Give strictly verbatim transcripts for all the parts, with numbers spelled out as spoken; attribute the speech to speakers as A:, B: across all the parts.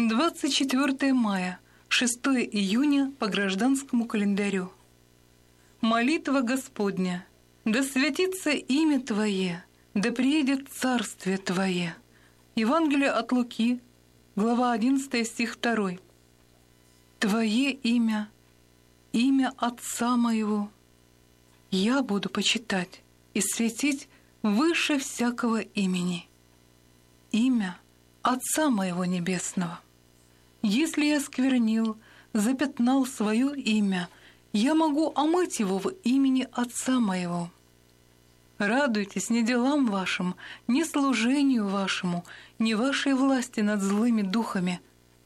A: двадцать четвёртое мая, шестое июня по гражданскому календарю. Молитва Господня. Да святится имя Твое, да приедет царствие Твое. Евангелие от Луки, глава одиннадцатая, стих второй. Твое имя, имя Отца моего, я буду почитать и светить выше всякого имени. Имя Отца моего Небесного. Если я сквернил, запятнал свое имя, я могу омыть его в имени Отца моего. Радуйтесь не делам вашим, не служению вашему, не вашей власти над злыми духами,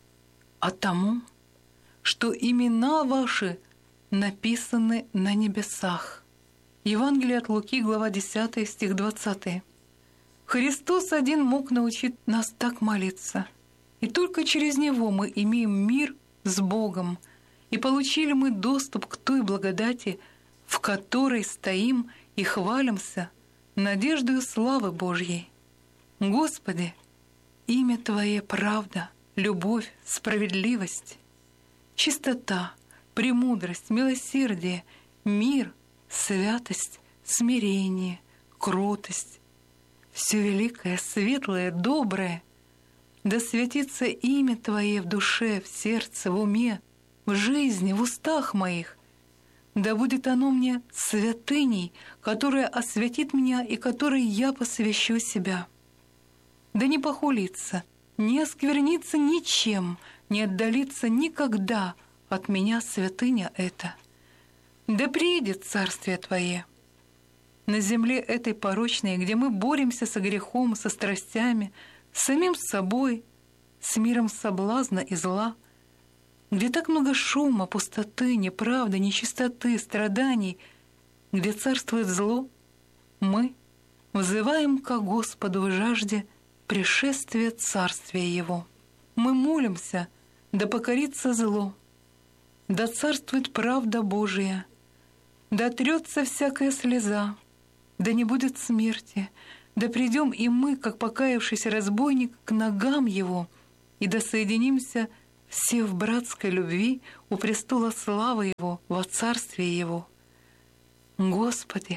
A: а тому, что имена ваши написаны на небесах. Евангелие от Луки, глава десятая, стих двадцатый. Христос один мог научить нас так молиться, и только через Него мы имеем мир с Богом, и получили мы доступ к той благодати, в которой стоим и хвалимся надеждою славы Божьей. Господи, имя Твое — правда, любовь, справедливость, чистота, премудрость, милосердие, мир, святость, смирение, кротость, все великое, светлое, доброе. Да святится имя Твое в душе, в сердце, в уме, в жизни, в устах моих. Да будет оно мне святыней, которая освятит меня и которой я посвящу себя. Да не похулится, не осквернится ничем, не отдалится никогда от меня святыня эта. Да приедет царствие Твое. На земле этой порочной, где мы боремся со грехом, со страстями, с самим собой, с миром соблазна и зла, где так много шума, пустоты, неправды, нечистоты, страданий, где царствует зло, мы взываем ко Господу в жажде пришествия Царствия Его. Мы молимся, да покорится зло, да царствует правда Божия, да трется всякая слеза, да не будет смерти, да придем и мы, как покаявшийся разбойник, к ногам Его, и да соединимся все в братской любви у престола славы Его, во царствие Его. Господи,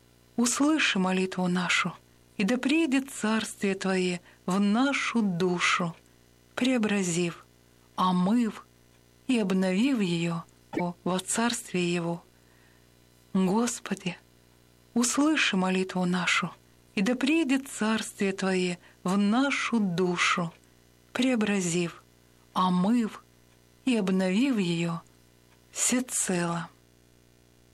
A: услыши молитву нашу, и да приедет царствие Твое в нашу душу, преобразив, омыв и обновив ее во царствие Его. Господи, услыши молитву нашу, и да приедет царствие Твое в нашу душу, преобразив, омыв и обновив ее всецело.